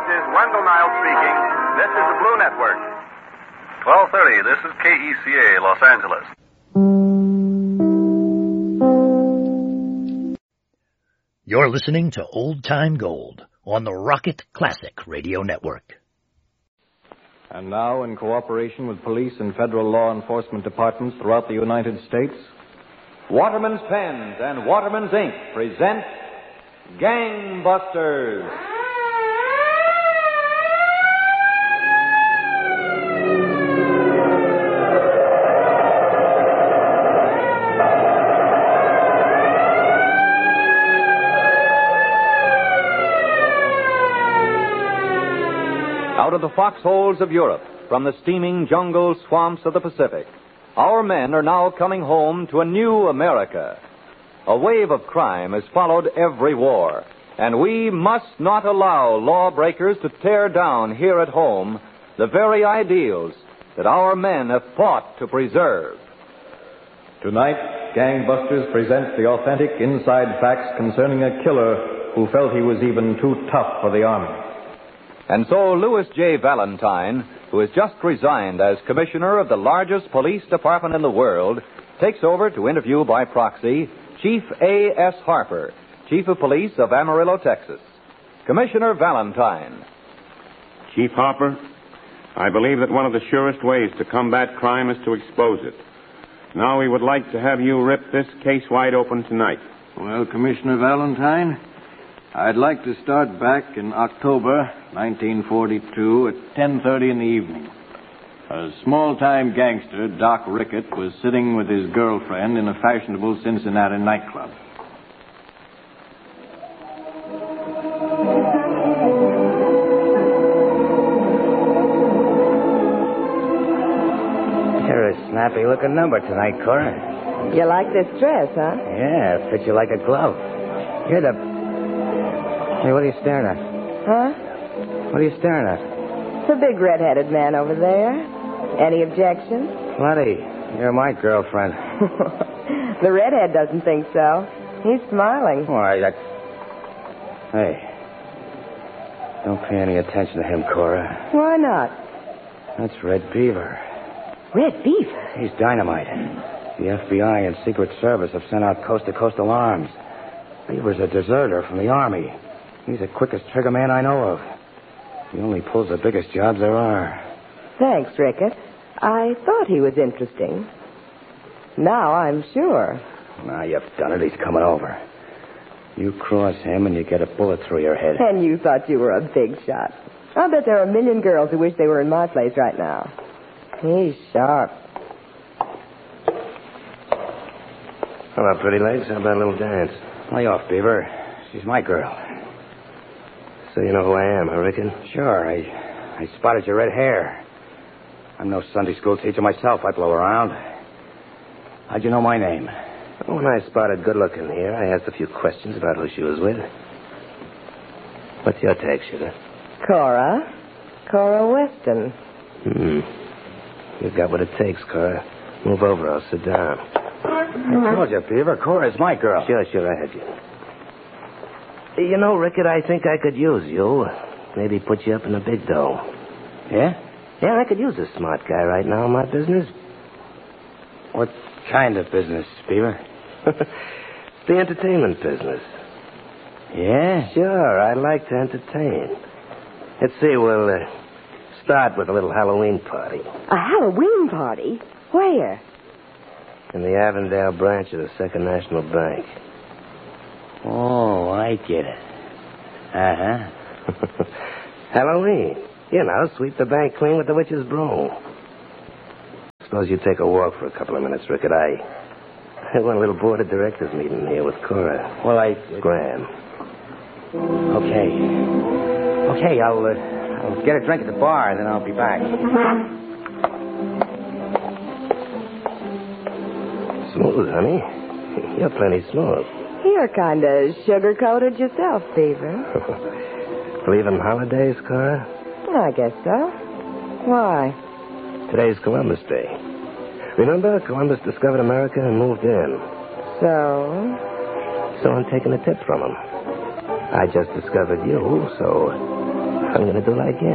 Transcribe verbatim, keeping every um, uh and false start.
This is Wendell Niles speaking. This is the Blue Network. twelve thirty, this is K E C A, Los Angeles. You're listening to Old Time Gold on the Rocket Classic Radio Network. And now, in cooperation with police and federal law enforcement departments throughout the United States, Waterman's Pens and Waterman's Ink present Gangbusters. Out of the foxholes of Europe, from the steaming jungle swamps of the Pacific, our men are now coming home to a new America. A wave of crime has followed every war, and we must not allow lawbreakers to tear down here at home the very ideals that our men have fought to preserve. Tonight, Gangbusters presents the authentic inside facts concerning a killer who felt he was even too tough for the Army. And so Louis J. Valentine, who has just resigned as commissioner of the largest police department in the world, takes over to interview by proxy Chief A S. Harper, Chief of Police of Amarillo, Texas. Commissioner Valentine. Chief Harper, I believe that one of the surest ways to combat crime is to expose it. Now we would like to have you rip this case wide open tonight. Well, Commissioner Valentine, I'd like to start back in October nineteen forty-two at ten thirty in the evening. A small-time gangster, Doc Rickett, was sitting with his girlfriend in a fashionable Cincinnati nightclub. You're a snappy-looking number tonight, Cora. You like this dress, huh? Yeah, it fits you like a glove. You're the... Hey, what are you staring at? Huh? What are you staring at? The big red-headed man over there. Any objections? Plenty. You're my girlfriend. The redhead doesn't think so. He's smiling. Why, that... Hey. Don't pay any attention to him, Cora. Why not? That's Red Beaver. Red Beaver? He's dynamite. The F B I and Secret Service have sent out coast-to-coast alarms. Beaver's a deserter from the Army. He's the quickest trigger man I know of. He only pulls the biggest jobs there are. Thanks, Rickett. I thought he was interesting. Now I'm sure. Now you've done it. He's coming over. You cross him and you get a bullet through your head. And you thought you were a big shot. I'll bet there are a million girls who wish they were in my place right now. He's sharp. Hello, pretty legs. How about a little dance? Lay off, Beaver. She's my girl. So you know who I am, I reckon? Sure. I, I spotted your red hair. I'm no Sunday school teacher myself. I blow around. How'd you know my name? When I spotted good-looking here, I asked a few questions about who she was with. What's your take, sugar? Cora. Cora Weston. Hmm. You've got what it takes, Cora. Move over. I'll sit down. I told you, Beaver. Cora's my girl. Sure, sure, I had you. You know, Rickett, I think I could use you. Maybe put you up in a big dough. Yeah? Yeah, I could use a smart guy right now in my business. What kind of business, Beaver? The entertainment business. Yeah? Sure, I like to entertain. Let's see, we'll uh, start with a little Halloween party. A Halloween party? Where? In the Avondale branch of the Second National Bank. Oh, I get it. Uh-huh. Halloween. You know, sweep the bank clean with the witch's broom. Suppose you take a walk for a couple of minutes, Rickett. I, I want a little board of directors meeting here with Cora. Well, I... Graham. Okay. Okay, I'll, uh, I'll get a drink at the bar, and then I'll be back. Smooth, honey. You're plenty smooth. You're kind of sugar-coated yourself, Beaver. Believe in holidays, Cora? I guess so. Why? Today's Columbus Day. Remember, Columbus discovered America and moved in. So? So I'm taking a tip from him. I just discovered you, so I'm going to do like you.